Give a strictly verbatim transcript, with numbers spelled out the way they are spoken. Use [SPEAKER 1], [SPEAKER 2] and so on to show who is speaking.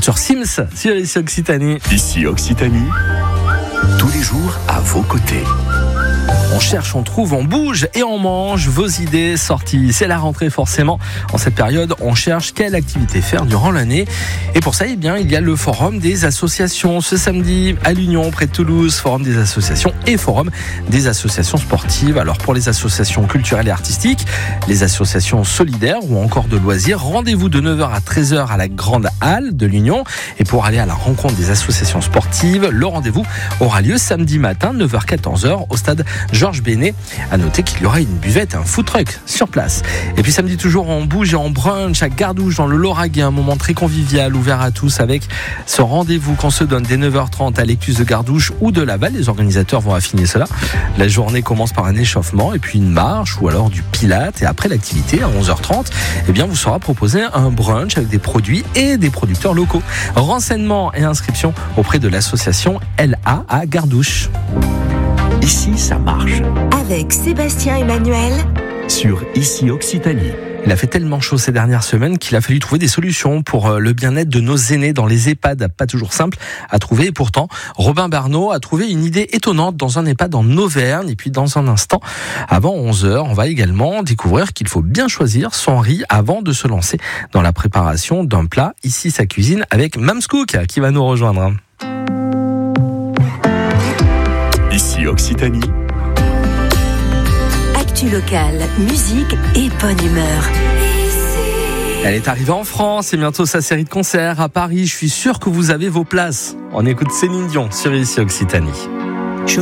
[SPEAKER 1] L'aventure Sims sur Ici Occitanie.
[SPEAKER 2] Ici Occitanie, tous les jours à vos côtés.
[SPEAKER 1] On cherche, on trouve, on bouge et on mange. Vos idées sorties. C'est la rentrée forcément. En cette période, on cherche quelle activité faire durant l'année. Et pour ça, eh bien, il y a le forum des associations ce samedi à l'Union, près de Toulouse. Forum des associations et forum des associations sportives. Alors pour les associations culturelles et artistiques, les associations solidaires ou encore de loisirs, rendez-vous de neuf heures à treize heures à la grande halle de l'Union. Et pour aller à la rencontre des associations sportives, le rendez-vous aura lieu samedi matin, neuf heures quatorze heures au stade Georges Bénet. À noter qu'il y aura une buvette, un food truck sur place. Et puis samedi toujours, on bouge et on brunch à Gardouche dans le Lauragais, un moment très convivial, ouvert à tous avec ce rendez-vous qu'on se donne dès neuf heures trente à l'Écluse de Gardouche ou de Laval. Les organisateurs vont affiner cela. La journée commence par un échauffement et puis une marche ou alors du pilate. Et après l'activité, à onze heures trente, eh bien, vous sera proposé un brunch avec des produits et des producteurs locaux. Renseignements et inscriptions auprès de l'association L A à Gardouche.
[SPEAKER 2] Ici, ça marche.
[SPEAKER 3] Avec Sébastien Emmanuel
[SPEAKER 2] Sur Ici Occitanie.
[SPEAKER 1] Il a fait tellement chaud ces dernières semaines qu'il a fallu trouver des solutions pour le bien-être de nos aînés dans les EHPAD. Pas toujours simple à trouver. Et pourtant, Robin Barneau a trouvé une idée étonnante dans un EHPAD en Auvergne. Et puis, dans un instant, avant onze heures, on va également découvrir qu'il faut bien choisir son riz avant de se lancer dans la préparation d'un plat. Ici, sa cuisine avec Mams Cook qui va nous rejoindre.
[SPEAKER 2] Ici Occitanie.
[SPEAKER 3] Actu locale, musique et bonne humeur.
[SPEAKER 1] Elle est arrivée en France et bientôt sa série de concerts à Paris. Je suis sûr que vous avez vos places. On écoute Céline Dion sur Ici Occitanie.